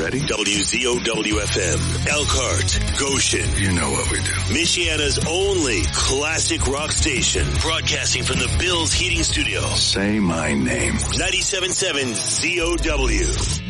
ready? WZOW-FM, Elkhart, Goshen. You know what we do. Michiana's only classic rock station, broadcasting from the Bills Heating Studio. Say my name. 97.7 ZOW.